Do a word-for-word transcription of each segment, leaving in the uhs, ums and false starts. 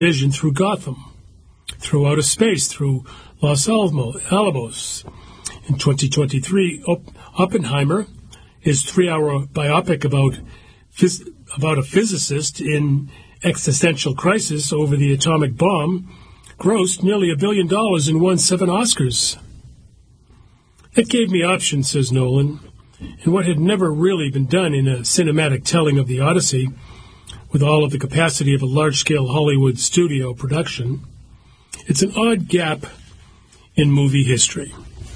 vision through Gotham, through outer space, through Los Alamos. In twenty twenty-three, Oppenheimer, his three-hour biopic about phys- about a physicist in existential crisis over the atomic bomb, grossed nearly a billion dollars and won seven Oscars. It gave me options, says Nolan, and what had never really been done in a cinematic telling of the Odyssey, with all of the capacity of a large-scale Hollywood studio production. It's an odd gap in movie history.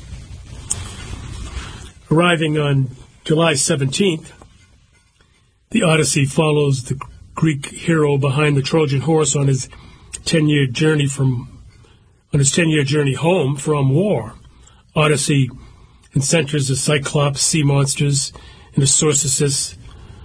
Arriving on July seventeenth, the Odyssey follows the Greek hero behind the Trojan horse on his ten-year journey from on his ten-year journey home from war. Odyssey encounters the Cyclops, sea monsters, and the sorceresses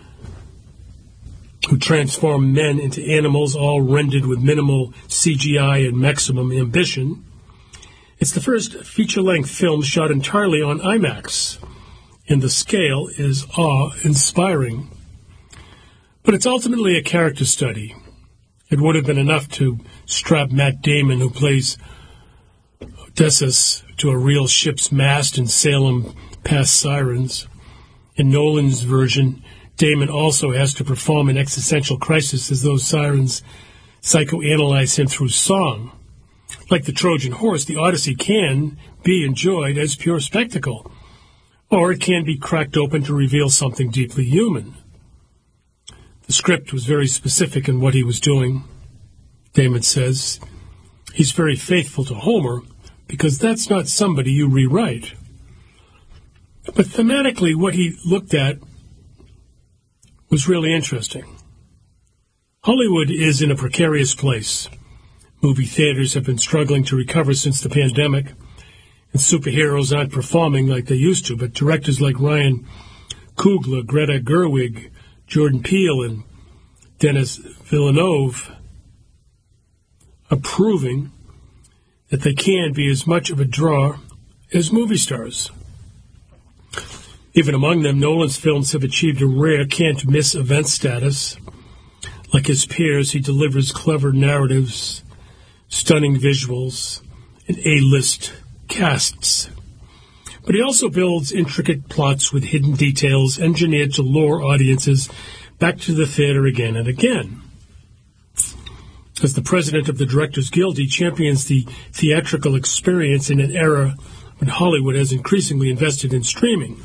who transform men into animals, all rendered with minimal C G I and maximum ambition. It's the first feature-length film shot entirely on IMAX, and the scale is awe-inspiring. But it's ultimately a character study. It would have been enough to strap Matt Damon, who plays Odysseus, to a real ship's mast and sail him past sirens. In Nolan's version, Damon also has to perform an existential crisis as those sirens psychoanalyze him through song. Like the Trojan horse, the Odyssey can be enjoyed as pure spectacle, or it can be cracked open to reveal something deeply human. The script was very specific in what he was doing. Damon says he's very faithful to Homer because that's not somebody you rewrite. But thematically, what he looked at was really interesting. Hollywood is in a precarious place. Movie theaters have been struggling to recover since the pandemic, and superheroes aren't performing like they used to, but directors like Ryan Coogler, Greta Gerwig, Jordan Peele, and Denis Villeneuve are proving that they can be as much of a draw as movie stars. Even among them, Nolan's films have achieved a rare can't-miss event status. Like his peers, he delivers clever narratives, stunning visuals, and A-list casts. But he also builds intricate plots with hidden details engineered to lure audiences back to the theater again and again. As the president of the Directors Guild, he champions the theatrical experience in an era when Hollywood has increasingly invested in streaming.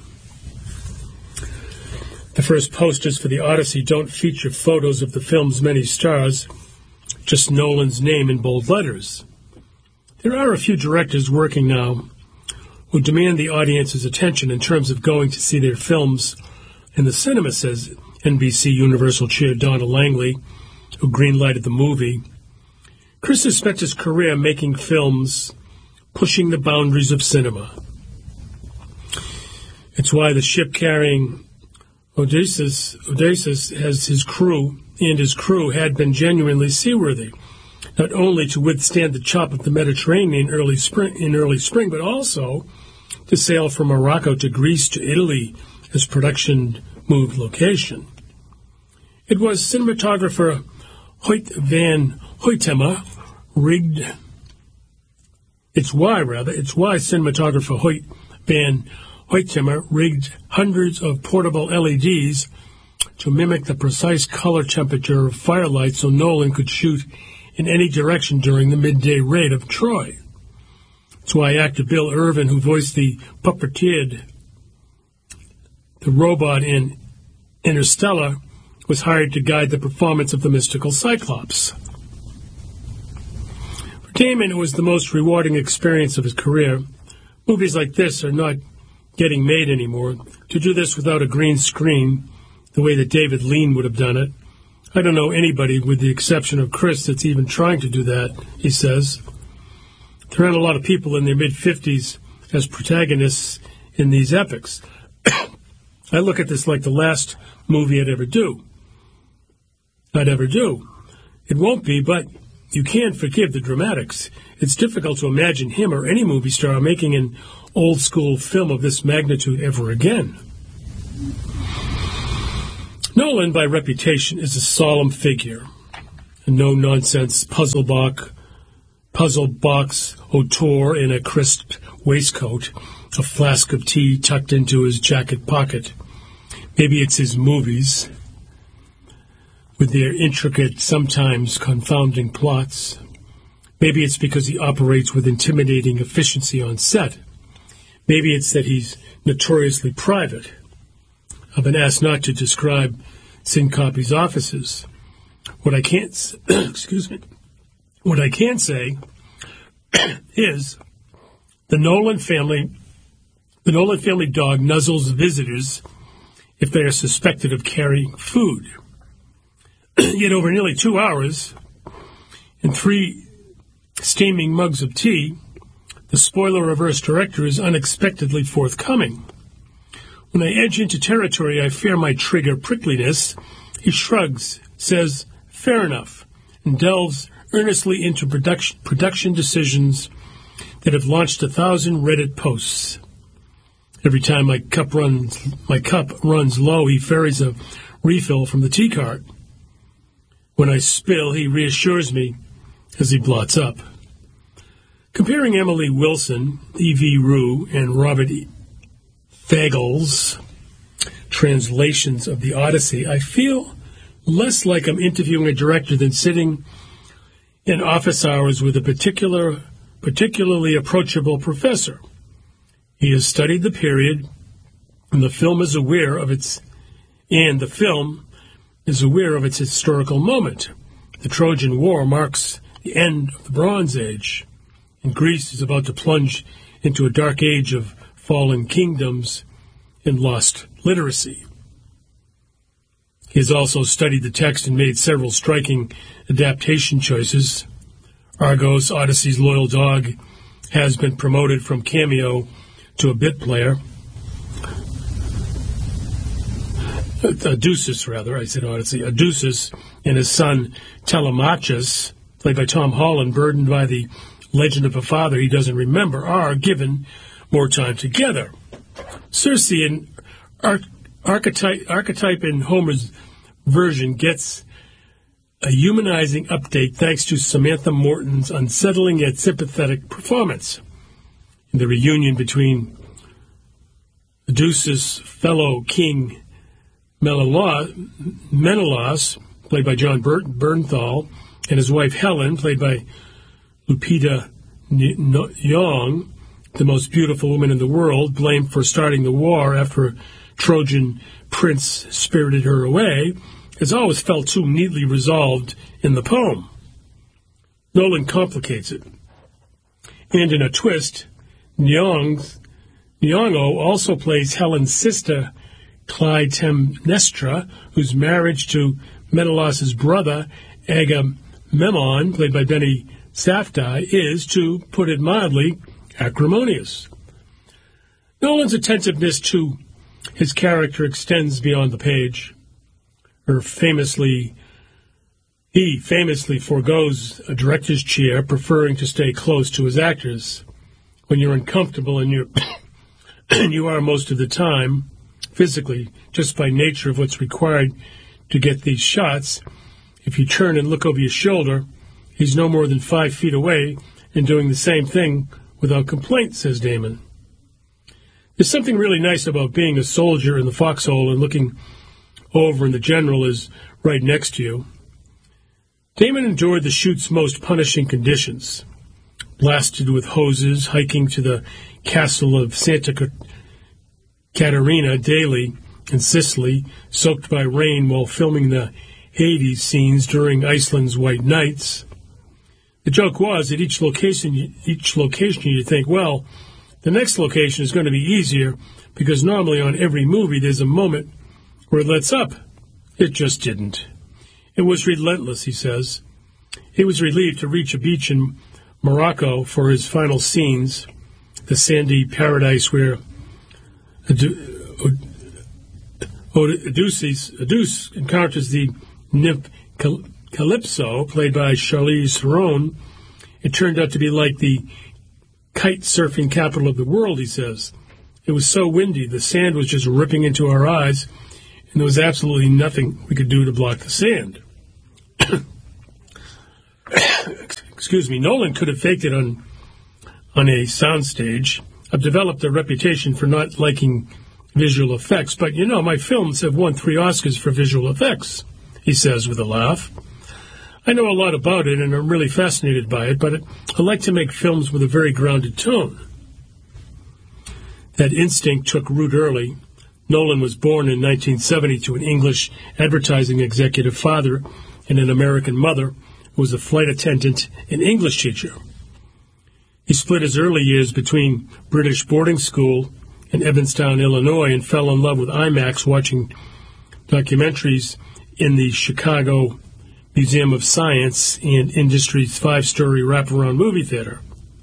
The first posters for the Odyssey don't feature photos of the film's many stars, just Nolan's name in bold letters. There are a few directors working now who demand the audience's attention in terms of going to see their films in the cinema, says N B C Universal Chair Donna Langley, who greenlighted the movie. Chris has spent his career making films, pushing the boundaries of cinema. It's why the ship carrying Odysseus, Odysseus has his crew and his crew had been genuinely seaworthy, not only to withstand the chop of the Mediterranean early spring, in early spring, but also to sail from Morocco to Greece to Italy as production moved location. It was cinematographer Hoyt van Hoytema rigged. It's why, rather, it's why cinematographer Hoyt van Hoytema rigged hundreds of portable L E Ds to mimic the precise color temperature of firelight so Nolan could shoot in any direction during the midday raid of Troy. It's why actor Bill Irvin, who voiced the puppeteered the robot in Interstellar, was hired to guide the performance of the mystical Cyclops. For Damon, it was the most rewarding experience of his career. Movies like this are not getting made anymore. To do this without a green screen, the way that David Lean would have done it, I don't know anybody, with the exception of Chris, that's even trying to do that, he says. There aren't a lot of people in their mid-fifties as protagonists in these epics. I look at this like the last movie I'd ever do. I'd ever do. It won't be, but you can't forgive the dramatics. It's difficult to imagine him or any movie star making an old-school film of this magnitude ever again. Nolan, by reputation, is a solemn figure. a no-nonsense puzzle box, puzzle box auteur in a crisp waistcoat, a flask of tea tucked into his jacket pocket. Maybe it's his movies, with their intricate, sometimes confounding plots. Maybe it's because he operates with intimidating efficiency on set. Maybe it's that he's notoriously private. I've been asked not to describe Syncopy's offices. What I can't, excuse me, what I can say is the Nolan family, the Nolan family dog nuzzles visitors if they are suspected of carrying food. Yet over nearly two hours and three steaming mugs of tea, the spoiler-reverse director is unexpectedly forthcoming. When I edge into territory I fear might trigger prickliness, he shrugs, says, fair enough, and delves earnestly into production, production decisions that have launched a thousand Reddit posts. Every time my cup runs, my cup runs low, he ferries a refill from the tea cart. When I spill, he reassures me as he blots up. Comparing Emily Wilson, Evie Rue, and Robert Fagel's translations of the Odyssey, I feel less like I'm interviewing a director than sitting in office hours with a particular, particularly approachable professor. He has studied the period, and the film is aware of its, and the film is aware of its historical moment. The Trojan War marks the end of the Bronze Age, and Greece is about to plunge into a dark age of fallen kingdoms and lost literacy. He has also studied the text and made several striking adaptation choices. Argos, Odyssey's loyal dog, has been promoted from cameo to a bit player. Odysseus, rather, I said Odyssey. Odysseus and his son Telemachus, played by Tom Holland, burdened by the legend of a father he doesn't remember, are given more time together. Circe, an arch- archetype, archetype in Homer's version, gets a humanizing update thanks to Samantha Morton's unsettling yet sympathetic performance. In the reunion between Odysseus' fellow king Menelaus, played by John Bernthal, and his wife Helen, played by Lupita Nyong'o, the most beautiful woman in the world, blamed for starting the war after a Trojan prince spirited her away, has always felt too neatly resolved in the poem. Nolan complicates it. And in a twist, Nyong'o also plays Helen's sister, Clytemnestra, whose marriage to Menelaus' brother, Agamemnon, played by Benny Safdie, is, to put it mildly, acrimonious. Nolan's attentiveness to his character extends beyond the page. Her famously, he famously forgoes a director's chair, preferring to stay close to his actors. When you're uncomfortable and you're and you are most of the time, physically, just by nature of what's required to get these shots, if you turn and look over your shoulder, he's no more than five feet away and doing the same thing without complaint, says Damon. There's something really nice about being a soldier in the foxhole and looking over and the general is right next to you. Damon endured the shoot's most punishing conditions. Blasted with hoses, hiking to the castle of Santa Caterina daily in Sicily, soaked by rain while filming the Hades scenes during Iceland's White Nights. The joke was at each location, each location you'd think, well, the next location is going to be easier because normally on every movie there's a moment where it lets up. It just didn't. It was relentless, he says. He was relieved to reach a beach in Morocco for his final scenes, the sandy paradise where Odysseus encounters the nymph Calypso, played by Charlize Theron. It turned out to be like the kite surfing capital of the world, he says. It was so windy, the sand was just ripping into our eyes, and there was absolutely nothing we could do to block the sand. excuse me, Nolan could have faked it on on a soundstage. I've developed a reputation for not liking visual effects, but, you know, my films have won three Oscars for visual effects, he says with a laugh. I know a lot about it, and I'm really fascinated by it, but I like to make films with a very grounded tone. That instinct took root early. Nolan was born in nineteen seventy to an English advertising executive father and an American mother who was a flight attendant and English teacher. He split his early years between British boarding school in Evanston, Illinois, and fell in love with IMAX watching documentaries in the Chicago Museum of Science and Industry's five-story wraparound movie theater.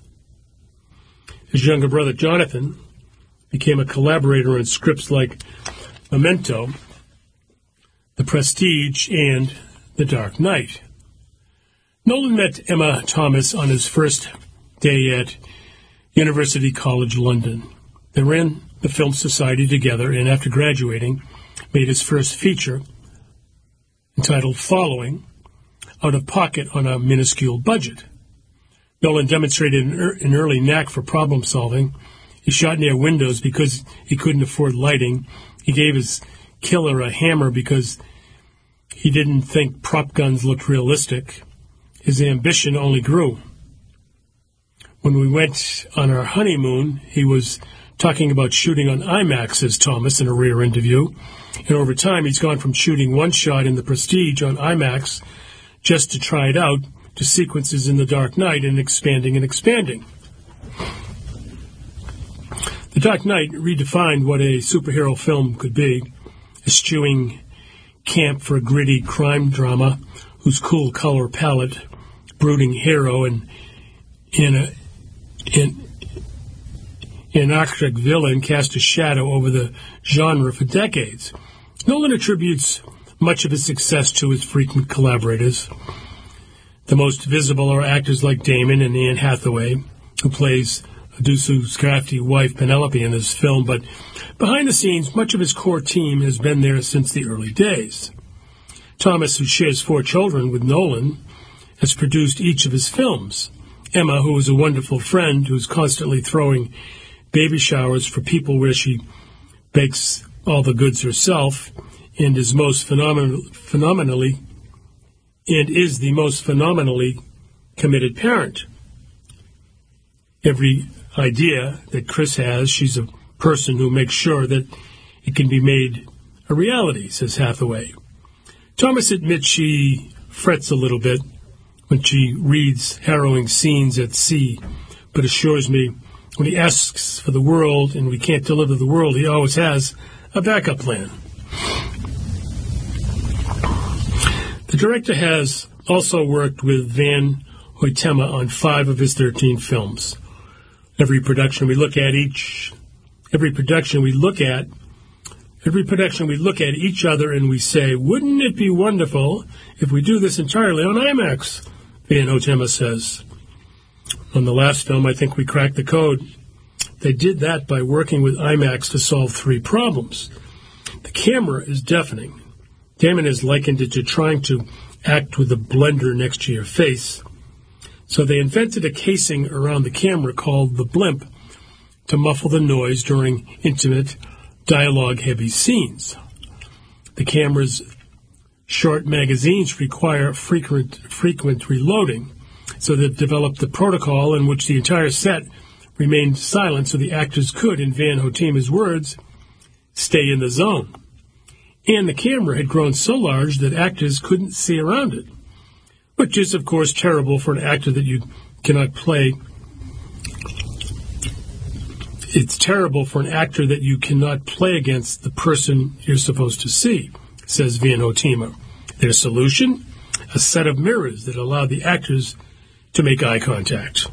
His younger brother, Jonathan, became a collaborator on scripts like Memento, The Prestige, and The Dark Knight. Nolan met Emma Thomas on his first day at University College London. They ran the Film Society together, and after graduating, made his first feature, entitled Following, out of pocket on a minuscule budget. Nolan demonstrated an, er- an early knack for problem solving. He shot near windows because he couldn't afford lighting. He gave his killer a hammer because he didn't think prop guns looked realistic. His ambition only grew. When we went on our honeymoon, he was talking about shooting on IMAX, says Thomas in a rare interview. And over time, he's gone from shooting one shot in The Prestige on IMAX just to try it out to sequences in The Dark Knight and expanding and expanding. The Dark Knight redefined what a superhero film could be, eschewing camp for a gritty crime drama whose cool color palette, brooding hero, and in a An, an Arctic villain cast a shadow over the genre for decades. Nolan attributes much of his success to his frequent collaborators. The most visible are actors like Damon and Anne Hathaway, who plays Odysseus' crafty wife Penelope in this film, but behind the scenes, much of his core team has been there since the early days. Thomas, who shares four children with Nolan, has produced each of his films. Emma, who is a wonderful friend who's constantly throwing baby showers for people where she bakes all the goods herself and is most phenomenal, phenomenally and is the most phenomenally committed parent. Every idea that Chris has, she's a person who makes sure that it can be made a reality, says Hathaway. Thomas admits she frets a little bit when she reads harrowing scenes at sea, but assures me when he asks for the world and we can't deliver the world, he always has a backup plan. The director has also worked with Van Hoytema on five of his thirteen films. Every production we look at each, every production we look at, every production we look at each other and we say, wouldn't it be wonderful if we do this entirely on IMAX? Van Hoytema says. On the last film, I think we cracked the code. They did that by working with IMAX to solve three problems. The camera is deafening. Damon has likened it to trying to act with a blender next to your face. So they invented a casing around the camera called the blimp to muffle the noise during intimate, dialogue-heavy scenes. The camera's short magazines require frequent frequent reloading, so they've developed the protocol in which the entire set remained silent so the actors could, in Van Hoytema's words, stay in the zone. And the camera had grown so large that actors couldn't see around it, which is, of course, terrible for an actor that you cannot play. It's terrible for an actor that you cannot play against the person you're supposed to see, says Van Hoytema. Their solution? A set of mirrors that allow the actors to make eye contact.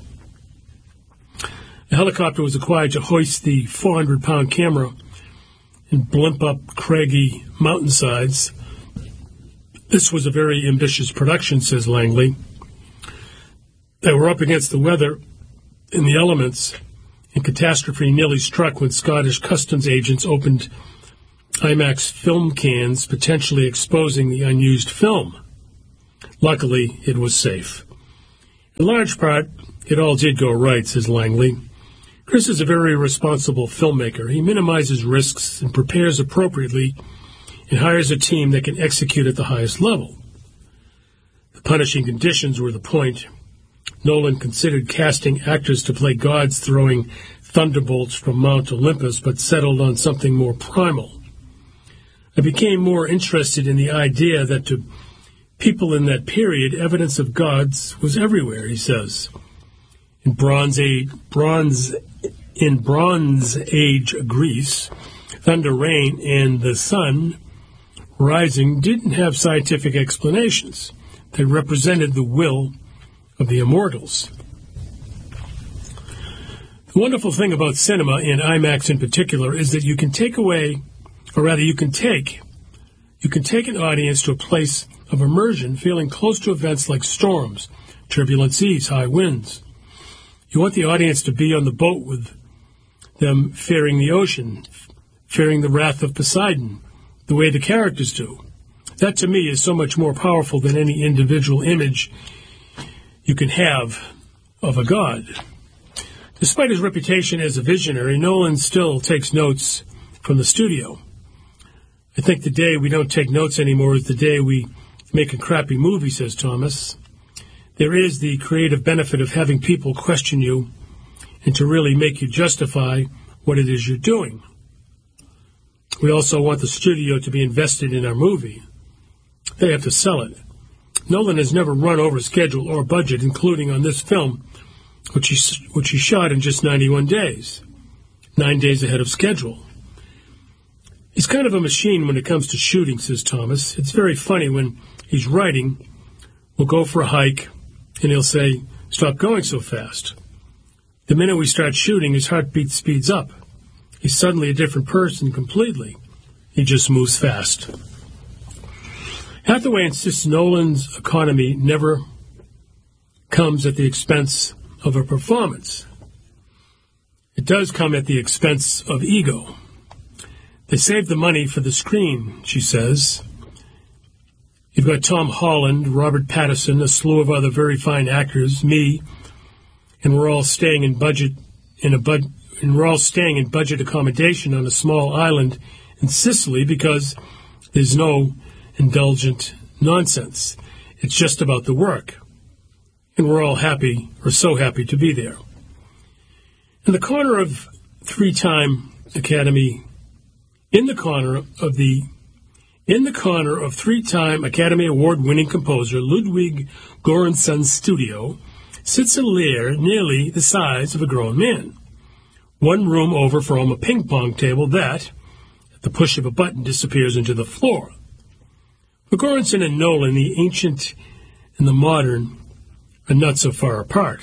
A helicopter was acquired to hoist the four hundred pound camera and blimp up craggy mountainsides. This was a very ambitious production, says Langley. They were up against the weather and the elements, and catastrophe nearly struck when Scottish customs agents opened IMAX film cans, potentially exposing the unused film. Luckily, it was safe. In large part, it all did go right, says Langley. Chris is a very responsible filmmaker. He minimizes risks and prepares appropriately and hires a team that can execute at the highest level. The punishing conditions were the point. Nolan considered casting actors to play gods throwing thunderbolts from Mount Olympus, but settled on something more primal. I became more interested in the idea that to people in that period, evidence of gods was everywhere, he says. In Bronze Age, Bronze, in Bronze Age Greece, thunder, rain, and the sun rising didn't have scientific explanations. They represented the will of the immortals. The wonderful thing about cinema, and IMAX in particular, is that you can take away, or rather you can take, you can take an audience to a place of immersion, feeling close to events like storms, turbulent seas, high winds. You want the audience to be on the boat with them, fearing the ocean, fearing the wrath of Poseidon, the way the characters do. That, to me, is so much more powerful than any individual image you can have of a god. Despite his reputation as a visionary, Nolan still takes notes from the studio. I think the day we don't take notes anymore is the day we make a crappy movie, says Thomas. There is the creative benefit of having people question you and to really make you justify what it is you're doing. We also want the studio to be invested in our movie. They have to sell it. Nolan has never run over schedule or budget, including on this film, which he, which he shot in just ninety-one days, nine days ahead of schedule. He's kind of a machine when it comes to shooting, says Thomas. It's very funny when he's writing, we'll go for a hike, and he'll say, stop going so fast. The minute we start shooting, his heartbeat speeds up. He's suddenly a different person completely. He just moves fast. Hathaway insists Nolan's economy never comes at the expense of a performance. It does come at the expense of ego. They save the money for the screen, she says. You've got Tom Holland, Robert Pattinson, a slew of other very fine actors, me, and we're all staying in budget in a bud, and we're all staying in budget accommodation on a small island in Sicily because there's no indulgent nonsense. It's just about the work. And we're all happy, or so happy, to be there. In the corner of three-time Academy, in the corner of the, in the corner of three-time Academy Award-winning composer Ludwig Göransson's studio, sits a lair nearly the size of a grown man. One room over from a ping-pong table that, at the push of a button, disappears into the floor. For Göransson and Nolan, the ancient and the modern are not so far apart.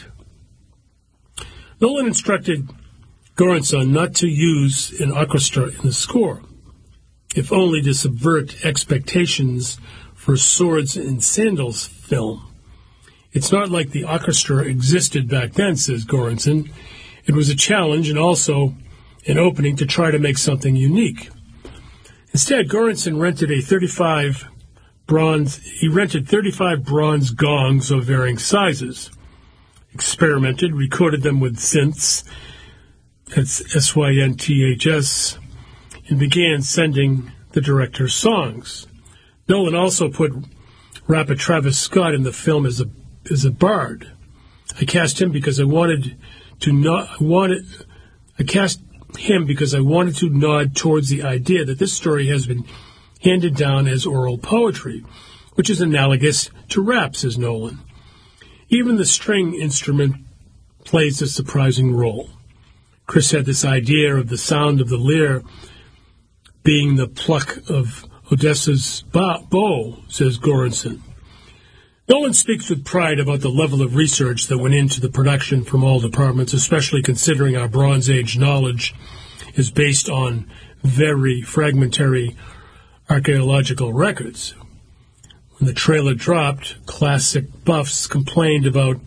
Nolan instructed Göransson not to use an orchestra in the score, if only to subvert expectations for a swords and sandals film. It's not like the orchestra existed back then, says Göransson. It was a challenge and also an opening to try to make something unique. Instead, Göransson rented a thirty-five bronze. He rented thirty-five bronze gongs of varying sizes, experimented, recorded them with synths, that's S Y N T H S, and began sending the director songs. Nolan also put rapper Travis Scott in the film as a as a bard. I cast him because I wanted to not I wanted I cast him because I wanted to nod towards the idea that this story has been handed down as oral poetry, which is analogous to rap, says Nolan. Even the string instrument plays a surprising role. Chris had this idea of the sound of the lyre being the pluck of Odysseus' bow, says Göransson. Nolan speaks with pride about the level of research that went into the production from all departments, especially considering our Bronze Age knowledge is based on very fragmentary archaeological records. When the trailer dropped, classic buffs complained about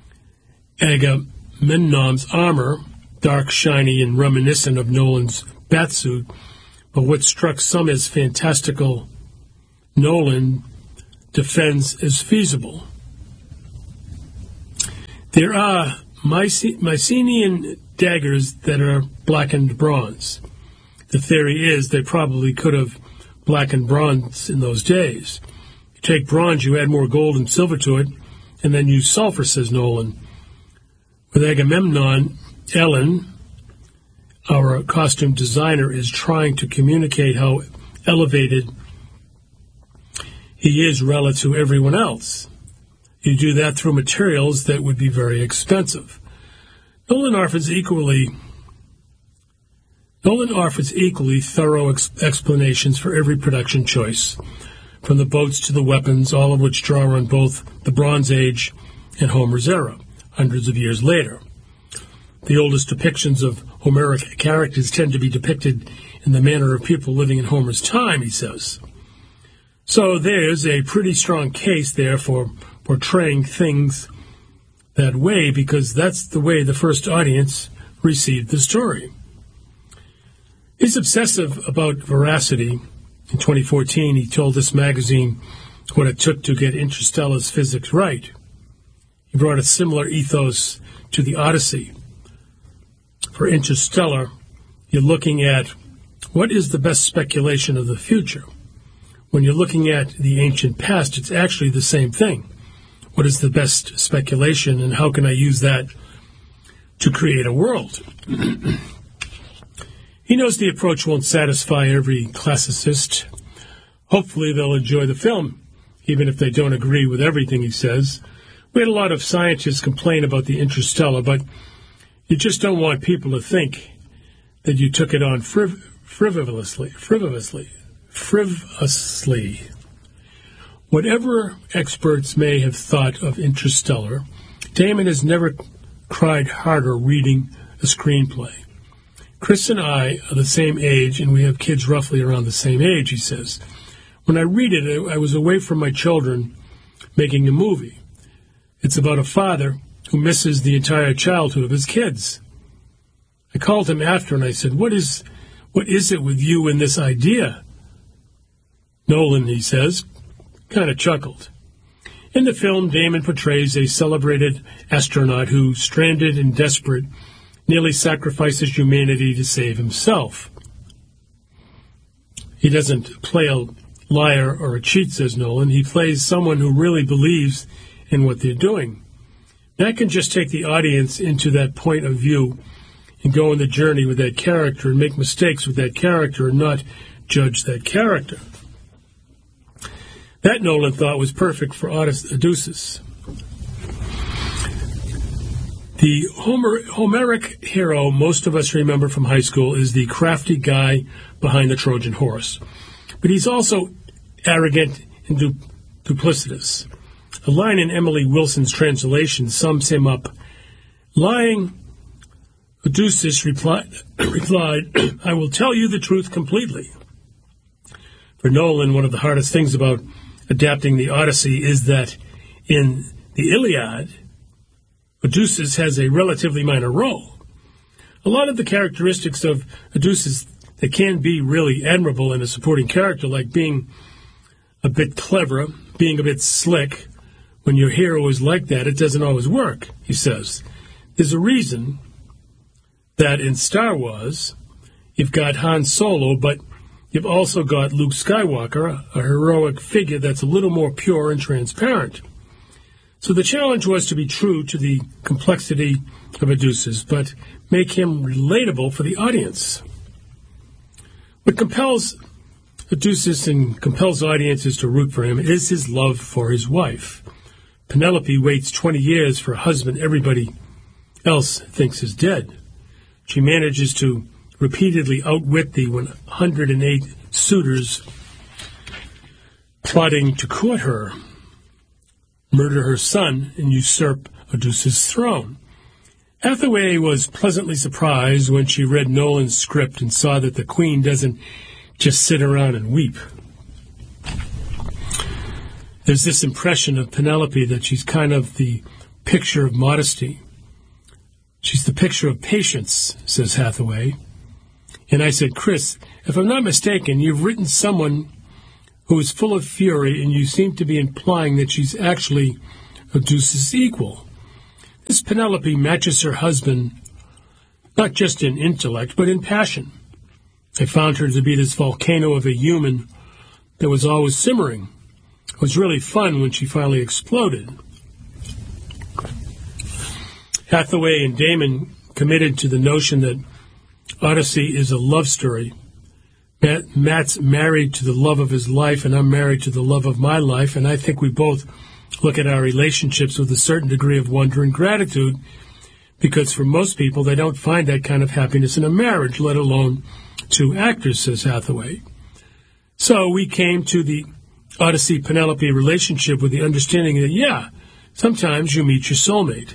Agamemnon's armor, dark, shiny, and reminiscent of Nolan's batsuit, but what struck some as fantastical, Nolan defends as feasible. There are Myce- Mycenaean daggers that are blackened bronze. The theory is they probably could have blackened bronze in those days. You take bronze, you add more gold and silver to it, and then use sulfur, says Nolan. With Agamemnon, Ellen, our costume designer, is trying to communicate how elevated he is relative to everyone else. You do that through materials that would be very expensive. Nolan offers equally Nolan offers equally thorough ex- explanations for every production choice, from the boats to the weapons, all of which draw on both the Bronze Age and Homer's era, hundreds of years later. The oldest depictions of Homeric characters tend to be depicted in the manner of people living in Homer's time, he says. So there's a pretty strong case there for portraying things that way, because that's the way the first audience received the story. He's obsessive about veracity. In twenty fourteen, he told this magazine what it took to get Interstellar's physics right. He brought a similar ethos to the Odyssey. For Interstellar, you're looking at what is the best speculation of the future. When you're looking at the ancient past, it's actually the same thing. What is the best speculation, and how can I use that to create a world? He knows the approach won't satisfy every classicist. Hopefully they'll enjoy the film, even if they don't agree with everything he says. We had a lot of scientists complain about the Interstellar, but you just don't want people to think that you took it on friv- frivolously, frivolously, frivolously. Whatever experts may have thought of Interstellar, Damon has never cried harder reading a screenplay. Chris and I are the same age, and we have kids roughly around the same age, he says. When I read it, I was away from my children making a movie. It's about a father who misses the entire childhood of his kids. I called him after and I said, what is, what is it with you and this idea? Nolan, he says, kind of chuckled. In the film, Damon portrays a celebrated astronaut who, stranded and desperate, nearly sacrifices humanity to save himself. He doesn't play a liar or a cheat, says Nolan. He plays someone who really believes in what they're doing. That can just take the audience into that point of view and go on the journey with that character and make mistakes with that character and not judge that character. That, Nolan thought, was perfect for Odysseus. The Homer, Homeric hero most of us remember from high school is the crafty guy behind the Trojan horse. But he's also arrogant and du- duplicitous. A line in Emily Wilson's translation sums him up. Lying, Odysseus replied, replied, I will tell you the truth completely. For Nolan, one of the hardest things about adapting the Odyssey is that in the Iliad, Odysseus has a relatively minor role. A lot of the characteristics of Odysseus that can be really admirable in a supporting character, like being a bit clever, being a bit slick, when your hero is like that, it doesn't always work, he says. There's a reason that in Star Wars, you've got Han Solo, but you've also got Luke Skywalker, a heroic figure that's a little more pure and transparent. So the challenge was to be true to the complexity of Odysseus, but make him relatable for the audience. What compels Odysseus and compels audiences to root for him is his love for his wife. Penelope waits twenty years for a husband everybody else thinks is dead. She manages to repeatedly outwit the one hundred eight suitors plotting to court her, murder her son, and usurp Odysseus' throne. Hathaway was pleasantly surprised when she read Nolan's script and saw that the queen doesn't just sit around and weep. There's this impression of Penelope that she's kind of the picture of modesty. She's the picture of patience, says Hathaway. And I said, Chris, if I'm not mistaken, you've written someone who is full of fury, and you seem to be implying that she's actually Odysseus' equal. This Penelope matches her husband not just in intellect, but in passion. I found her to be this volcano of a human that was always simmering. It was really fun when she finally exploded. Hathaway and Damon committed to the notion that Odyssey is a love story. Matt, Matt's married to the love of his life, and I'm married to the love of my life, and I think we both look at our relationships with a certain degree of wonder and gratitude, because for most people, they don't find that kind of happiness in a marriage, let alone two actors, says Hathaway. So we came to the Odyssey-Penelope relationship with the understanding that, yeah, sometimes you meet your soulmate.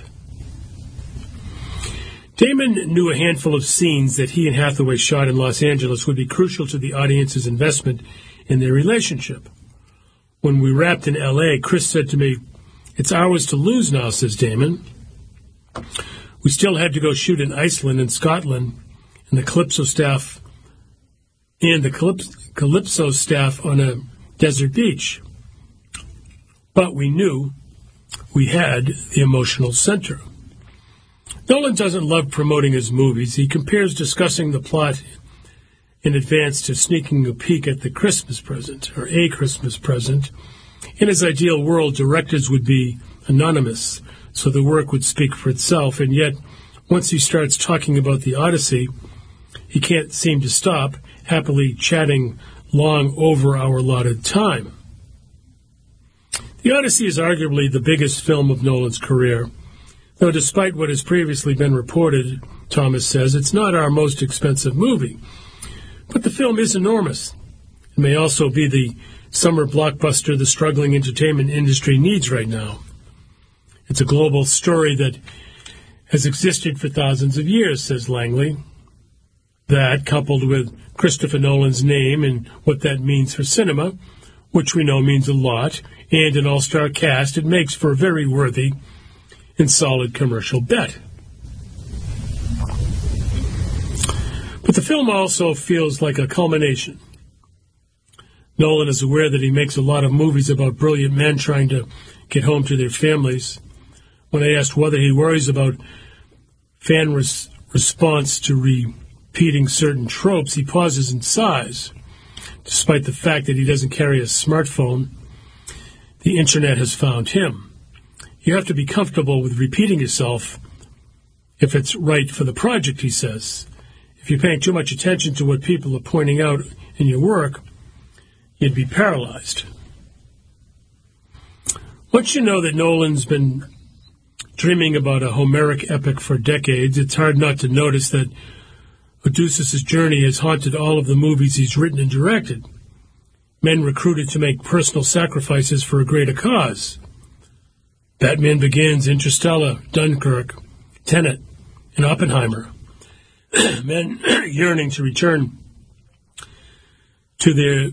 Damon knew a handful of scenes that he and Hathaway shot in Los Angeles would be crucial to the audience's investment in their relationship. When we wrapped in L A, Chris said to me, "It's ours to lose now," says Damon. We still had to go shoot in Iceland and Scotland, and the Calypso staff and the Calypso staff on a desert beach. But we knew we had the emotional center. Nolan doesn't love promoting his movies. He compares discussing the plot in advance to sneaking a peek at the Christmas present, or a Christmas present. In his ideal world, directors would be anonymous, so the work would speak for itself, and yet, once he starts talking about the Odyssey, he can't seem to stop, happily chatting long over our allotted time. The Odyssey is arguably the biggest film of Nolan's career, though despite what has previously been reported, Thomas says, it's not our most expensive movie. But the film is enormous. It may also be the summer blockbuster the struggling entertainment industry needs right now. It's a global story that has existed for thousands of years, says Langley. That, coupled with Christopher Nolan's name and what that means for cinema, which we know means a lot, and an all-star cast, it makes for a very worthy and solid commercial bet. But the film also feels like a culmination. Nolan is aware that he makes a lot of movies about brilliant men trying to get home to their families. When I asked whether he worries about fan res- response to repeating certain tropes, he pauses and sighs. Despite the fact that he doesn't carry a smartphone, the internet has found him. You have to be comfortable with repeating yourself if it's right for the project, he says. If you're paying too much attention to what people are pointing out in your work, you'd be paralyzed. Once you know that Nolan's been dreaming about a Homeric epic for decades, it's hard not to notice that Odysseus' journey has haunted all of the movies he's written and directed. Men recruited to make personal sacrifices for a greater cause. Batman Begins, Interstellar, Dunkirk, Tenet, and Oppenheimer. Men yearning to return to their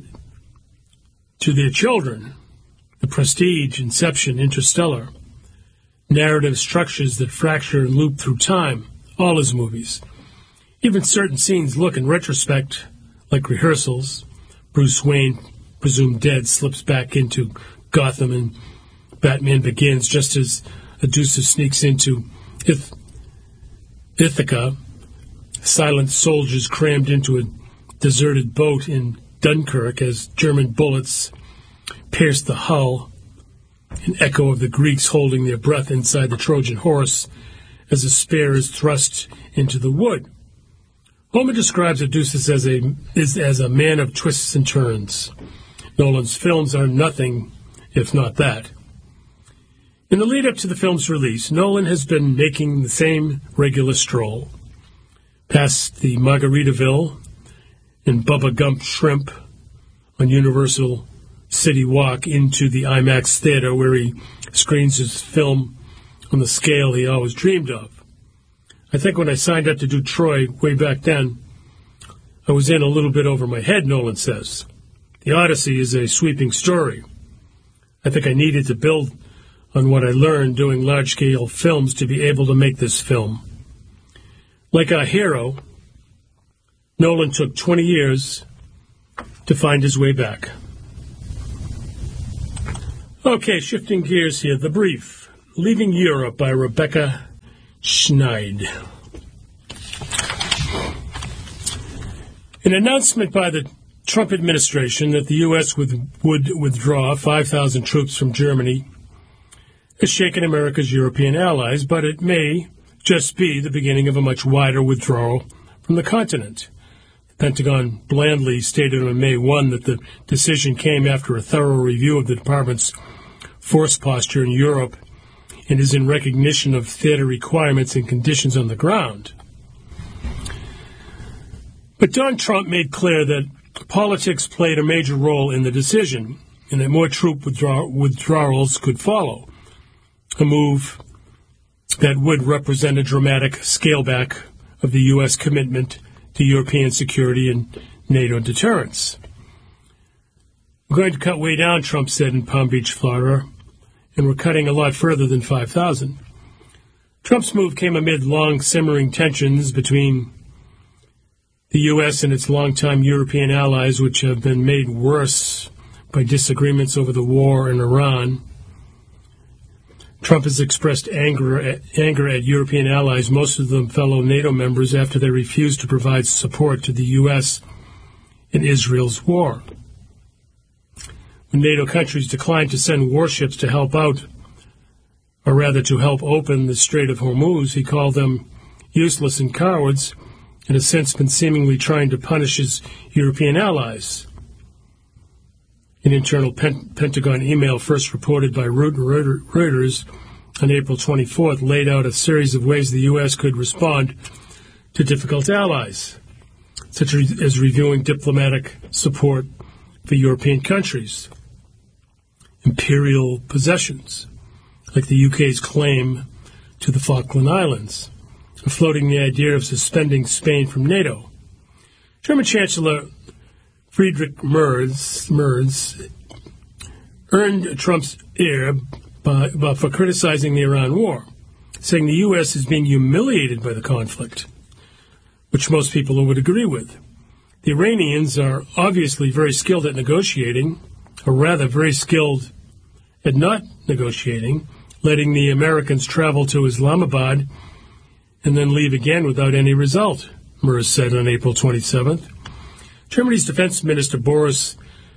to their children. The Prestige, Inception, Interstellar. Narrative structures that fracture and loop through time. All his movies. Even certain scenes look, in retrospect, like rehearsals. Bruce Wayne, presumed dead, slips back into Gotham and Batman Begins, just as Odysseus sneaks into Ith- Ithaca. Silent soldiers crammed into a deserted boat in Dunkirk as German bullets pierce the hull. An echo of the Greeks holding their breath inside the Trojan horse as a spear is thrust into the wood. Homer describes Odysseus as a, is, as a man of twists and turns. Nolan's films are nothing if not that. In the lead-up to the film's release, Nolan has been making the same regular stroll. Past the Margaritaville and Bubba Gump Shrimp on Universal City Walk into the IMAX theater where he screens his film on the scale he always dreamed of. I think when I signed up to do Troy way back then, I was in a little bit over my head, Nolan says. The Odyssey is a sweeping story. I think I needed to build on what I learned doing large-scale films to be able to make this film. Like our hero, Nolan took twenty years to find his way back. Okay, shifting gears here. The Brief, Leaving Europe by Rebecca Schneid. An announcement by the Trump administration that the U S would, would withdraw five thousand troops from Germany has shaken America's European allies, but it may just be the beginning of a much wider withdrawal from the continent. The Pentagon blandly stated on May first that the decision came after a thorough review of the department's force posture in Europe and is in recognition of theater requirements and conditions on the ground. But Donald Trump made clear that politics played a major role in the decision and that more troop withdraw- withdrawals could follow, a move that would represent a dramatic scale-back of the U S commitment to European security and NATO deterrence. We're going to cut way down, Trump said in Palm Beach, Florida, and we're cutting a lot further than five thousand. Trump's move came amid long simmering tensions between the U S and its longtime European allies, which have been made worse by disagreements over the war in Iran. Trump has expressed anger at, anger at European allies, most of them fellow NATO members, after they refused to provide support to the U S in Israel's war. When NATO countries declined to send warships to help out, or rather to help open the Strait of Hormuz, he called them useless and cowards, and has since been seemingly trying to punish his European allies. An internal Pen- Pentagon email first reported by Reuters on April twenty-fourth laid out a series of ways the U S could respond to difficult allies, such as reviewing diplomatic support for European countries, imperial possessions, like the U K's claim to the Falkland Islands, floating the idea of suspending Spain from NATO. German Chancellor Friedrich Merz, Merz earned Trump's ear by, by, for criticizing the Iran war, saying the U S is being humiliated by the conflict, which most people would agree with. The Iranians are obviously very skilled at negotiating, or rather very skilled at not negotiating, letting the Americans travel to Islamabad and then leave again without any result, Merz said on April twenty-seventh. Germany's Defense Minister Boris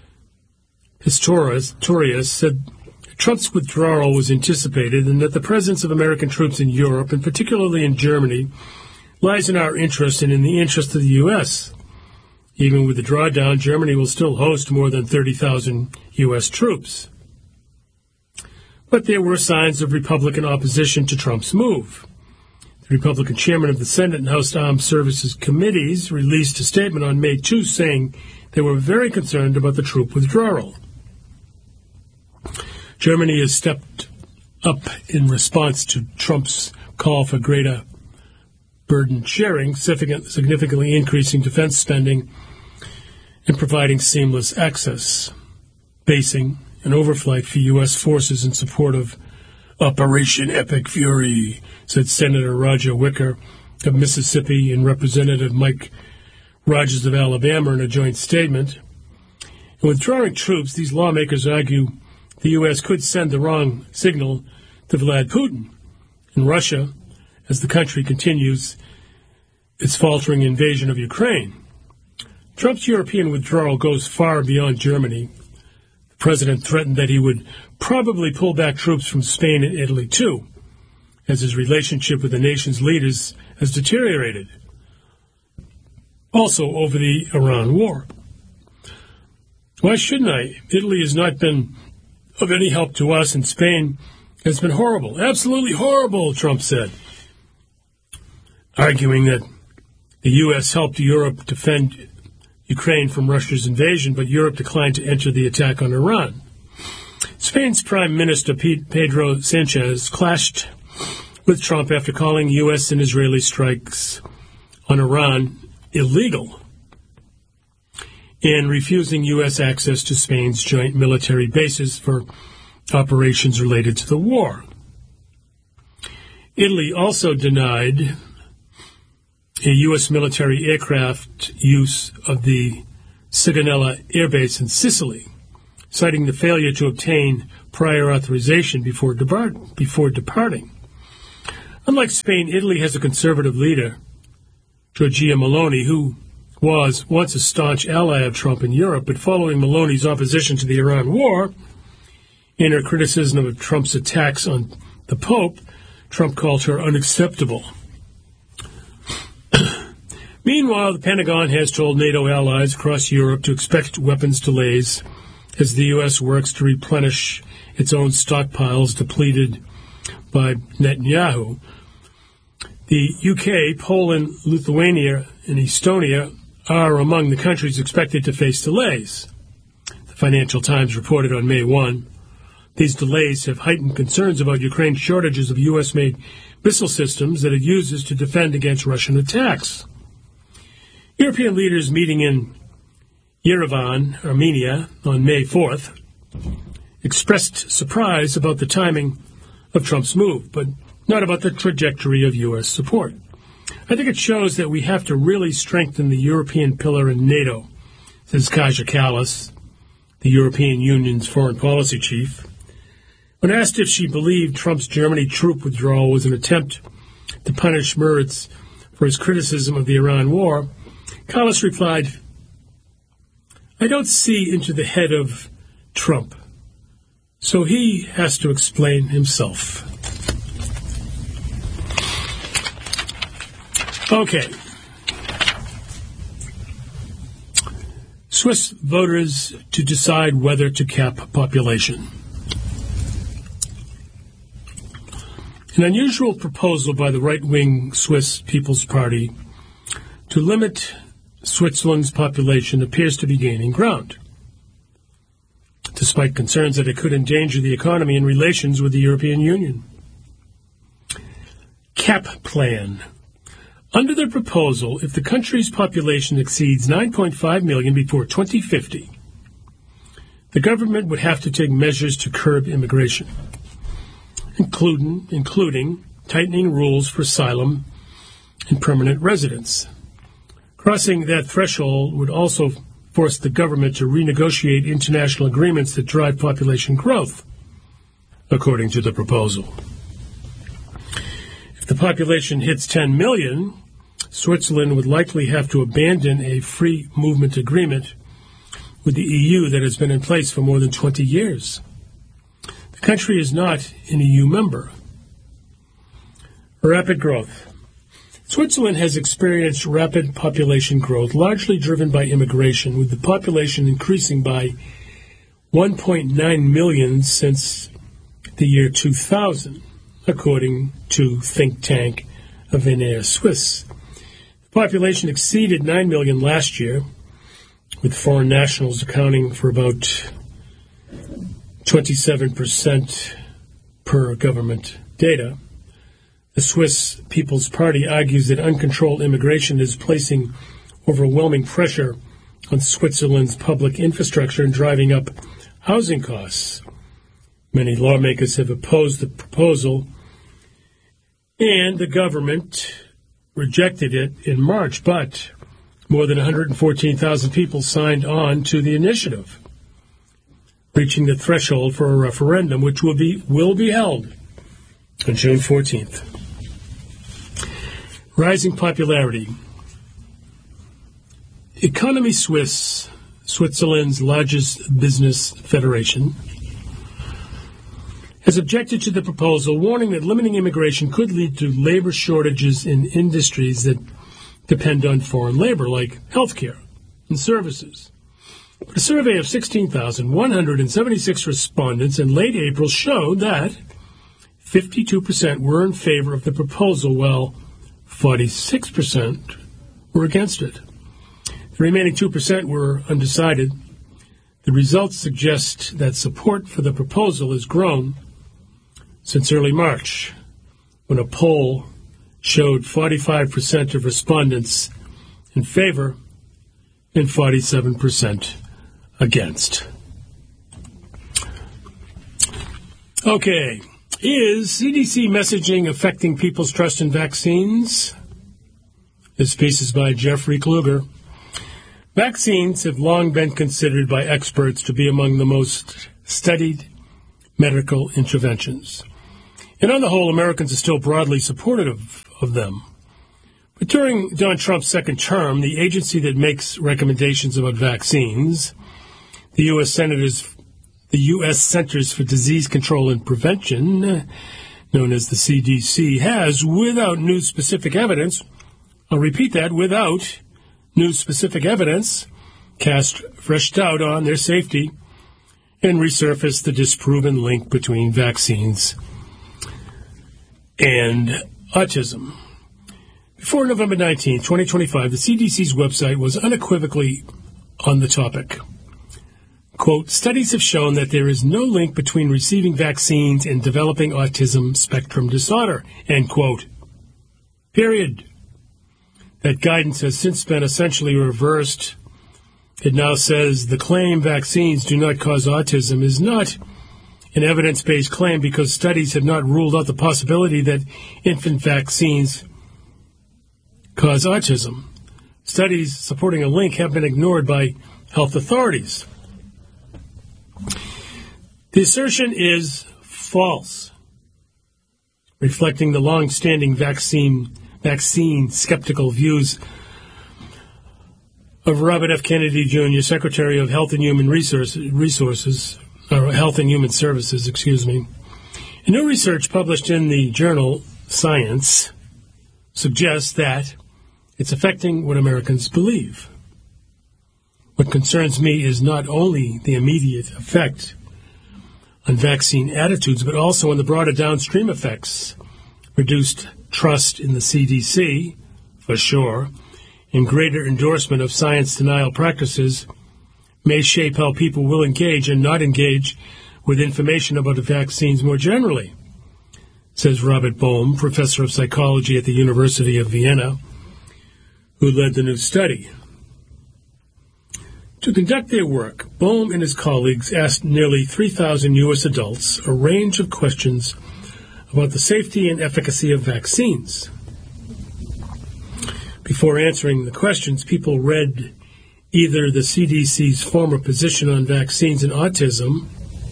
Pistorius said Trump's withdrawal was anticipated and that the presence of American troops in Europe, and particularly in Germany, lies in our interest and in the interest of the U S. Even with the drawdown, Germany will still host more than thirty thousand U S troops. But there were signs of Republican opposition to Trump's move. The Republican chairman of the Senate and House Armed Services Committees released a statement on May second saying they were very concerned about the troop withdrawal. Germany has stepped up in response to Trump's call for greater burden sharing, significantly increasing defense spending and providing seamless access, basing, and overflight for U S forces in support of Operation Epic Fury, said Senator Roger Wicker of Mississippi and Representative Mike Rogers of Alabama in a joint statement. In withdrawing troops, these lawmakers argue the U S could send the wrong signal to Vladimir Putin in Russia as the country continues its faltering invasion of Ukraine. Trump's European withdrawal goes far beyond Germany. The president threatened that he would probably pull back troops from Spain and Italy, too, as his relationship with the nation's leaders has deteriorated. Also over the Iran war. Why shouldn't I? Italy has not been of any help to us, and Spain has been horrible. Absolutely horrible, Trump said, arguing that the U S helped Europe defend Ukraine from Russia's invasion, but Europe declined to enter the attack on Iran. Spain's Prime Minister Pedro Sanchez clashed with Trump after calling U S and Israeli strikes on Iran illegal and refusing U S access to Spain's joint military bases for operations related to the war. Italy also denied a U S military aircraft use of the Sigonella Air Base in Sicily, citing the failure to obtain prior authorization before, depart- before departing. Unlike Spain, Italy has a conservative leader, Giorgia Meloni, who was once a staunch ally of Trump in Europe, but following Meloni's opposition to the Iran war and her criticism of Trump's attacks on the Pope, Trump called her unacceptable. Meanwhile, the Pentagon has told NATO allies across Europe to expect weapons delays as the U S works to replenish its own stockpiles depleted by Netanyahu. The U K, Poland, Lithuania, and Estonia are among the countries expected to face delays. The Financial Times reported on May first. These delays have heightened concerns about Ukraine's shortages of U S-made missile systems that it uses to defend against Russian attacks. European leaders meeting in Yerevan, Armenia, on May fourth expressed surprise about the timing of Trump's move, but not about the trajectory of U S support. I think it shows that we have to really strengthen the European pillar in NATO, says Kaja Kallas, the European Union's foreign policy chief. When asked if she believed Trump's Germany troop withdrawal was an attempt to punish Merz for his criticism of the Iran war, Kallas replied, "I don't see into the head of Trump, so he has to explain himself." Okay. Swiss voters to decide whether to cap population. An unusual proposal by the right-wing Swiss People's Party to limit Switzerland's population appears to be gaining ground, despite concerns that it could endanger the economy and relations with the European Union. Cap plan. Under the proposal, if the country's population exceeds nine point five million before twenty fifty, the government would have to take measures to curb immigration, including, including tightening rules for asylum and permanent residence. Crossing that threshold would also force the government to renegotiate international agreements that drive population growth, according to the proposal. If the population hits ten million, Switzerland would likely have to abandon a free movement agreement with the E U that has been in place for more than twenty years. The country is not an E U member. Rapid growth. Switzerland has experienced rapid population growth, largely driven by immigration, with the population increasing by one point nine million since the year two thousand, according to think tank Avenir Suisse. The population exceeded nine million last year, with foreign nationals accounting for about twenty-seven percent per government data. The Swiss People's Party argues that uncontrolled immigration is placing overwhelming pressure on Switzerland's public infrastructure and driving up housing costs. Many lawmakers have opposed the proposal, and the government rejected it in March, but more than one hundred fourteen thousand people signed on to the initiative, reaching the threshold for a referendum, which will be will be held on June fourteenth. Rising popularity. Economy Suisse, Switzerland's largest business federation, has objected to the proposal, warning that limiting immigration could lead to labor shortages in industries that depend on foreign labor, like healthcare and services. A survey of sixteen thousand one hundred seventy-six respondents in late April showed that fifty-two percent were in favor of the proposal, while forty-six percent were against it. The remaining two percent were undecided. The results suggest that support for the proposal has grown since early March, when a poll showed forty-five percent of respondents in favor and forty-seven percent against. Okay. Is C D C messaging affecting people's trust in vaccines? This piece is by Jeffrey Kluger. Vaccines have long been considered by experts to be among the most studied medical interventions. And on the whole, Americans are still broadly supportive of, of them. But during Donald Trump's second term, the agency that makes recommendations about vaccines, the U S Senators, the U S Centers for Disease Control and Prevention, known as the C D C, has, without new specific evidence, I'll repeat that, without new specific evidence, cast fresh doubt on their safety and resurfaced the disproven link between vaccines and autism. Before November nineteenth, twenty twenty-five, the C D C's website was unequivocally on the topic. Quote, studies have shown that there is no link between receiving vaccines and developing autism spectrum disorder, end quote. Period. That guidance has since been essentially reversed. It now says the claim vaccines do not cause autism is not an evidence-based claim because studies have not ruled out the possibility that infant vaccines cause autism. Studies supporting a link have been ignored by health authorities. The assertion is false, reflecting the long-standing vaccine vaccine skeptical views of Robert F. Kennedy, Junior, Secretary of Health and Human Resources, Resources or Health and Human Services, excuse me. A new research published in the journal Science suggests that it's affecting what Americans believe. What concerns me is not only the immediate effect on vaccine attitudes, but also on the broader downstream effects. Reduced trust in the C D C, for sure, and greater endorsement of science denial practices may shape how people will engage and not engage with information about the vaccines more generally, says Robert Bohm, professor of psychology at the University of Vienna, who led the new study. To conduct their work, Bohm and his colleagues asked nearly three thousand U S adults a range of questions about the safety and efficacy of vaccines. Before answering the questions, people read either the C D C's former position on vaccines and autism,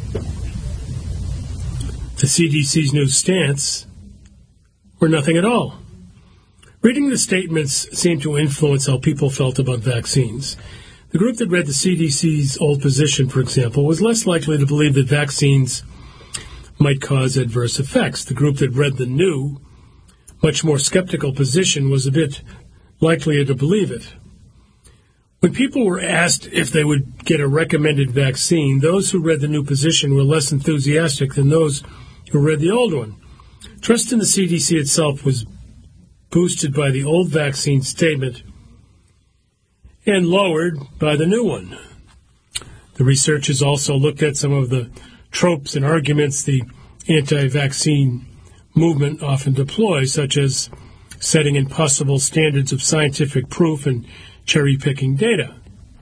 the C D C's new stance, or nothing at all. Reading the statements seemed to influence how people felt about vaccines. The group that read the C D C's old position, for example, was less likely to believe that vaccines might cause adverse effects. The group that read the new, much more skeptical position was a bit likelier to believe it. When people were asked if they would get a recommended vaccine, those who read the new position were less enthusiastic than those who read the old one. Trust in the C D C itself was boosted by the old vaccine statement and lowered by the new one. The researchers also looked at some of the tropes and arguments the anti-vaccine movement often deploys, such as setting impossible standards of scientific proof and cherry-picking data.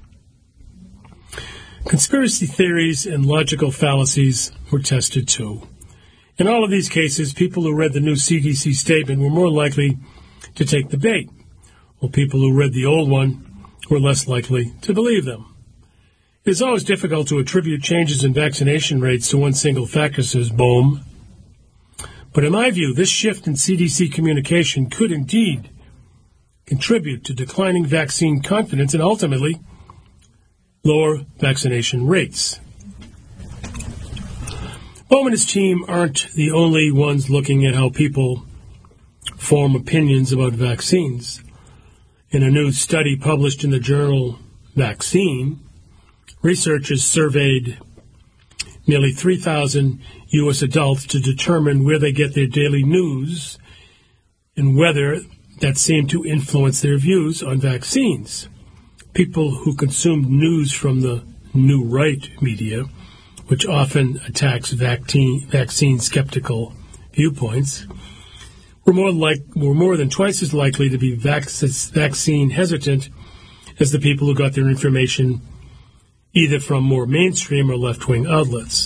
Conspiracy theories and logical fallacies were tested too. In all of these cases, people who read the new C D C statement were more likely to take the bait, while people who read the old one were less likely to believe them. It is always difficult to attribute changes in vaccination rates to one single factor, says Bohm. But in my view, this shift in C D C communication could indeed contribute to declining vaccine confidence and ultimately lower vaccination rates. Bohm and his team aren't the only ones looking at how people form opinions about vaccines. In a new study published in the journal Vaccine, researchers surveyed nearly three thousand U S adults to determine where they get their daily news and whether that seemed to influence their views on vaccines. People who consumed news from the New Right media, which often attacks vaccine, vaccine skeptical viewpoints, were more, like, were more than twice as likely to be vac- vaccine hesitant as the people who got their information either from more mainstream or left-wing outlets.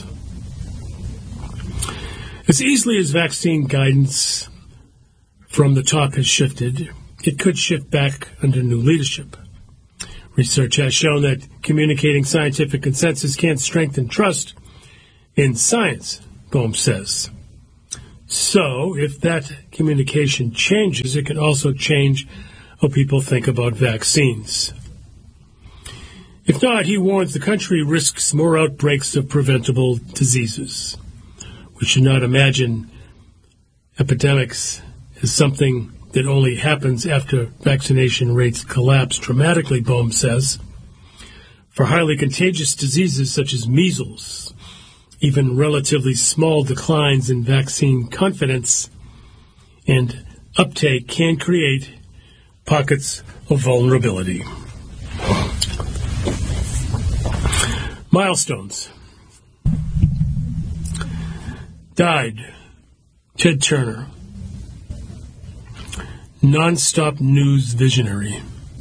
As easily as vaccine guidance from the top has shifted, it could shift back under new leadership. Research has shown that communicating scientific consensus can't strengthen trust in science, Bohm says. So, if that communication changes, it can also change how people think about vaccines. If not, he warns the country risks more outbreaks of preventable diseases. We should not imagine epidemics as something that only happens after vaccination rates collapse dramatically, Boehm says. For highly contagious diseases such as measles, even relatively small declines in vaccine confidence and uptake can create pockets of vulnerability. Milestones. Died Ted Turner, nonstop news visionary.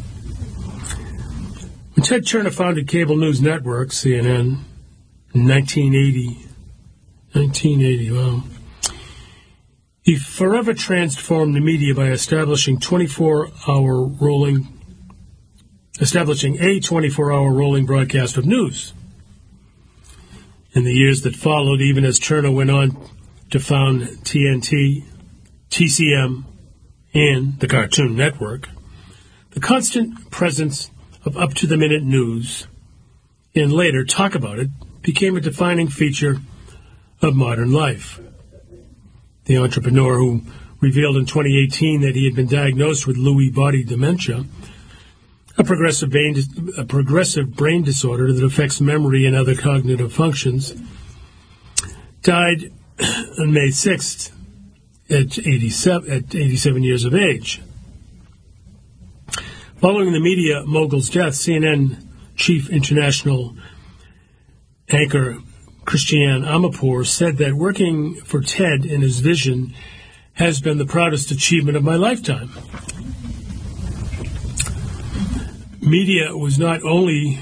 When Ted Turner founded cable news network, C N N, in nineteen eighty, nineteen eighty, wow, he forever transformed the media by establishing twenty-four hour rolling, establishing a twenty-four hour rolling broadcast of news. In the years that followed, even as Turner went on to found T N T, T C M, and the Cartoon Network, the constant presence of up-to-the-minute news, and later talk about it, became a defining feature of modern life. The entrepreneur, who revealed in twenty eighteen that he had been diagnosed with Lewy body dementia, a progressive brain, a progressive brain disorder that affects memory and other cognitive functions, died on May sixth at eighty-seven, at eighty-seven years of age. Following the media mogul's death, C N N chief international anchor Christiane Amanpour said that working for Ted and his vision has been the proudest achievement of my lifetime. Media was not only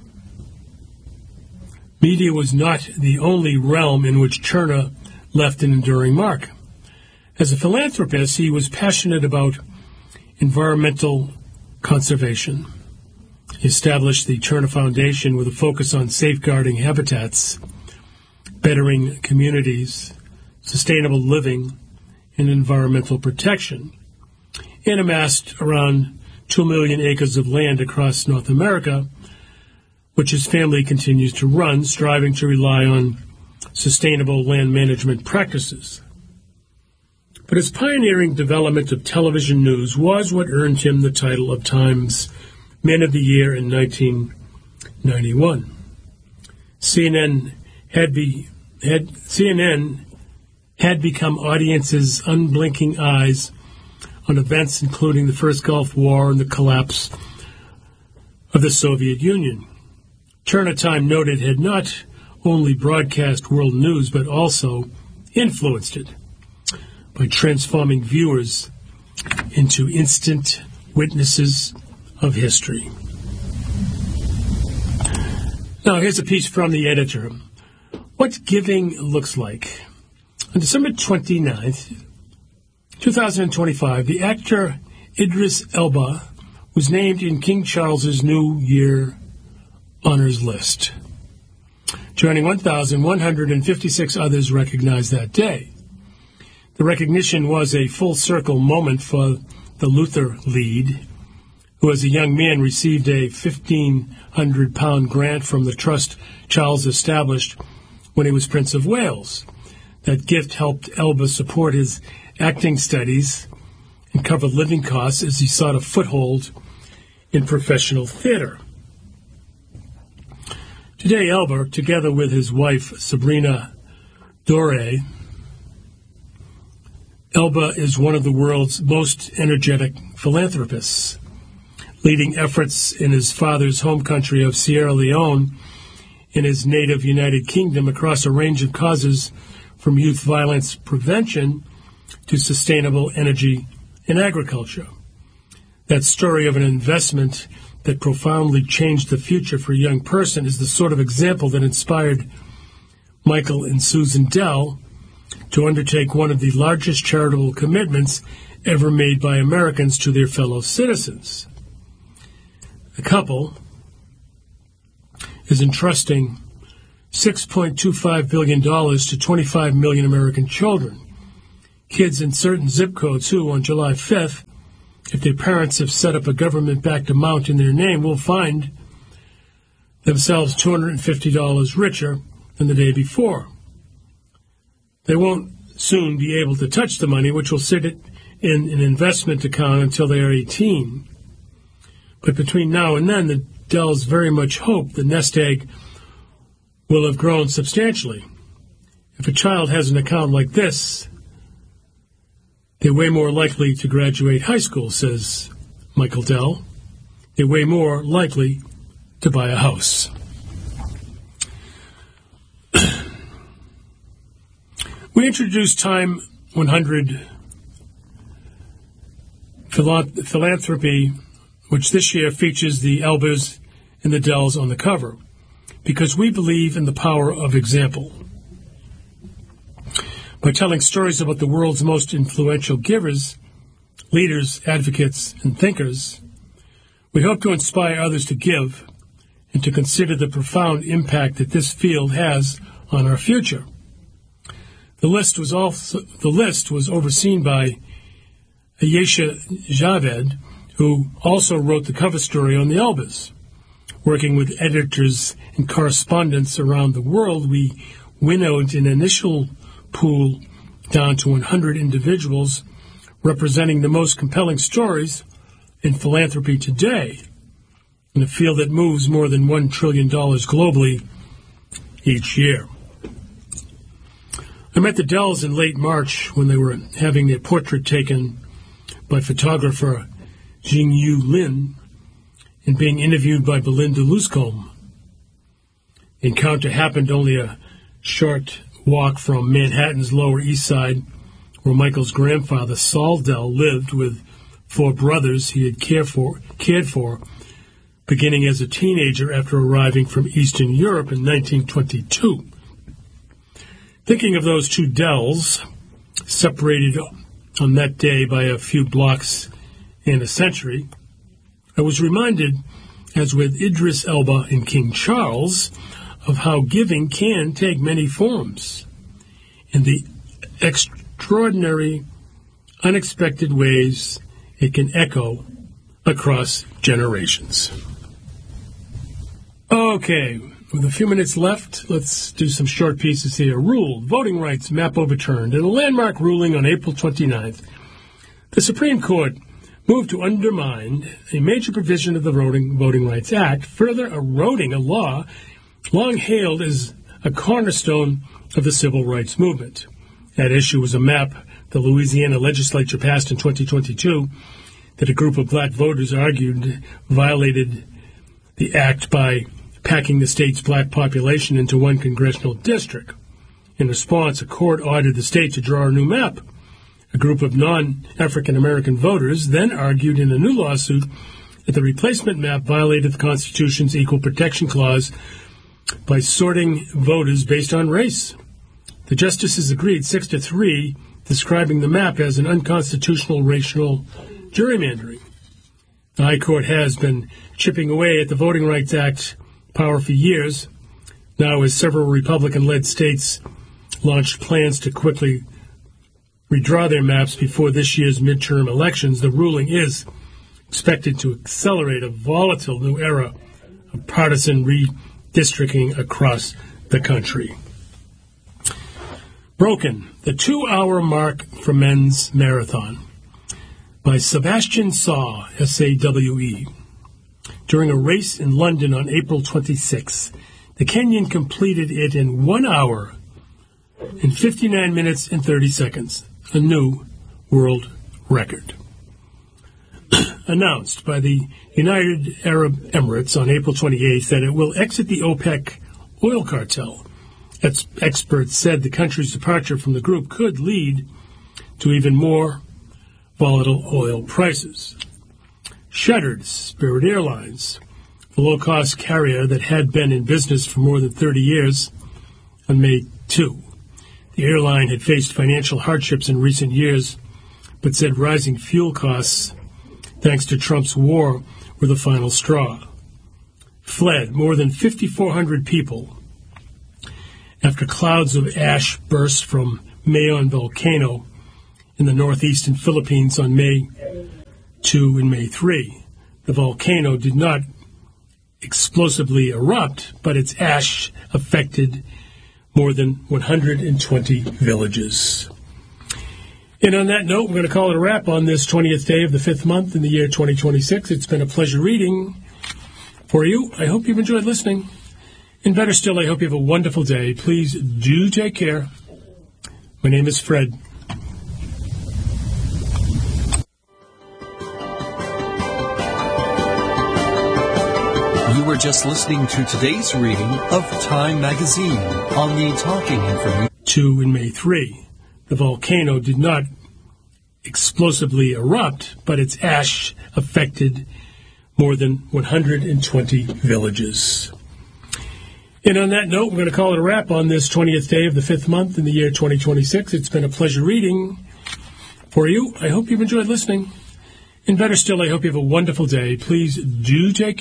media was not the only realm in which Turner left an enduring mark. As a philanthropist, he was passionate about environmental conservation. He established the Turner Foundation with a focus on safeguarding habitats, bettering communities, sustainable living, and environmental protection, and amassed around two million acres of land across North America, which his family continues to run, striving to rely on sustainable land management practices. But his pioneering development of television news was what earned him the title of Time's Man of the Year in nineteen ninety-one. C N N had, be, had, C N N had become audiences' unblinking eyes on events including the first Gulf War and the collapse of the Soviet Union. Turner Time noted had not only broadcast world news but also influenced it by transforming viewers into instant witnesses of history. Now, here's a piece from the editor. What giving looks like. On December twenty-ninth, twenty twenty-five, the actor Idris Elba was named in King Charles's New Year honors list, joining one thousand one hundred fifty-six others recognized that day. The recognition was a full-circle moment for the Luther lead, who as a young man received a fifteen hundred pound grant from the trust Charles established when he was Prince of Wales. That gift helped Elba support his acting studies and cover living costs as he sought a foothold in professional theater. Today, Elba, together with his wife Sabrina Dore, Elba is one of the world's most energetic philanthropists, leading efforts in his father's home country of Sierra Leone in his native United Kingdom across a range of causes from youth violence prevention to sustainable energy and agriculture. That story of an investment that profoundly changed the future for a young person is the sort of example that inspired Michael and Susan Dell to undertake one of the largest charitable commitments ever made by Americans to their fellow citizens. The couple is entrusting six point two five billion dollars to twenty-five million American children Kids in certain zip codes who, on July fifth, if their parents have set up a government-backed amount in their name, will find themselves two hundred fifty dollars richer than the day before. They won't soon be able to touch the money, which will sit in an investment account until they are eighteen. But between now and then, the Dells very much hope the nest egg will have grown substantially. If a child has an account like this, they're way more likely to graduate high school, says Michael Dell. They're way more likely to buy a house. We introduced Time one hundred Philanthropy, which this year features the Elbers and the Dells on the cover, because we believe in the power of example. By telling stories about the world's most influential givers, leaders, advocates, and thinkers, we hope to inspire others to give and to consider the profound impact that this field has on our future. The list was also the list was overseen by Ayesha Javed, who also wrote the cover story on the Elbers. Working with editors and correspondents around the world, we winnowed an initial pool down to one hundred individuals representing the most compelling stories in philanthropy today, in a field that moves more than one trillion dollars globally each year. I met the Dells in late March when they were having their portrait taken by photographer Jingyu Lin and being interviewed by Belinda Luscombe. The encounter happened only a short walk from Manhattan's Lower East Side, where Michael's grandfather, Saul Dell, lived with four brothers he had cared for, cared for beginning as a teenager after arriving from Eastern Europe in nineteen twenty-two. Thinking of those two Dells, separated on that day by a few blocks and a century, I was reminded, as with Idris Elba and King Charles, of how giving can take many forms, in the extraordinary, unexpected ways it can echo across generations. Okay, with a few minutes left, let's do some short pieces here. Rule, voting rights map overturned. In a landmark ruling on April twenty-ninth, the Supreme Court moved to undermine a major provision of the Voting, Voting Rights Act, further eroding a law long hailed as a cornerstone of the civil rights movement. That issue was a map the Louisiana legislature passed in twenty twenty-two that a group of black voters argued violated the act by packing the state's black population into one congressional district. In response, a court ordered the state to draw a new map. A group of non-African American voters then argued in a new lawsuit that the replacement map violated the Constitution's Equal Protection Clause by sorting voters based on race. The justices agreed six to three, describing the map as an unconstitutional racial gerrymandering. The High Court has been chipping away at the Voting Rights Act power for years. Now, as several Republican-led states launched plans to quickly redraw their maps before this year's midterm elections, the ruling is expected to accelerate a volatile new era of partisan redistricting across the country. Broken, the two-hour mark for men's marathon, by Sebastian Saw, S A W E. During a race in London on April twenty-sixth, the Kenyan completed it in one hour and fifty-nine minutes and thirty seconds, a new world record. Announced by the United Arab Emirates on April twenty-eighth that it will exit the OPEC oil cartel. Ex- experts said the country's departure from the group could lead to even more volatile oil prices. Shuttered Spirit Airlines, the low-cost carrier that had been in business for more than thirty years, on May second. The airline had faced financial hardships in recent years, but said rising fuel costs, thanks to Trump's war, were the final straw. Fled more than fifty-four hundred people after clouds of ash burst from Mayon volcano in the northeastern Philippines on May second and May third. The volcano did not explosively erupt, but its ash affected more than one hundred twenty villages. And on that note, we're going to call it a wrap on this twentieth day of the fifth month in the year twenty twenty-six. It's been a pleasure reading for you. I hope you've enjoyed listening. And better still, I hope you have a wonderful day. Please do take care. My name is Fred. You were just listening to today's reading of Time Magazine on the Talking Information. Two in May third. The volcano did not explosively erupt, but its ash affected more than one hundred twenty villages. And on that note, we're going to call it a wrap on this twentieth day of the fifth month in the year twenty twenty-six. It's been a pleasure reading for you. I hope you've enjoyed listening. And better still, I hope you have a wonderful day. Please do take